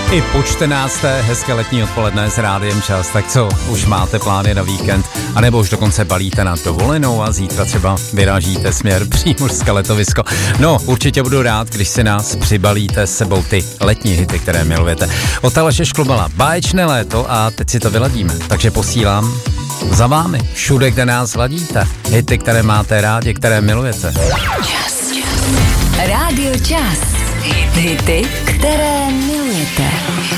I po 14. hezké letní odpoledne s Rádiem Čas. Tak co, už máte plány na víkend? A nebo už dokonce balíte na dovolenou a zítra třeba vyrážíte směr Přímořské letovisko? No, určitě budu rád, když si nás přibalíte s sebou ty letní hity, které milujete. Od Aleše Šklobala báječné léto a teď si to vyladíme. Takže posílám za vámi, všude, kde nás ladíte. Hity, které máte rádi, které milujete. Čas. Rádio Čas. Hity, které milujete.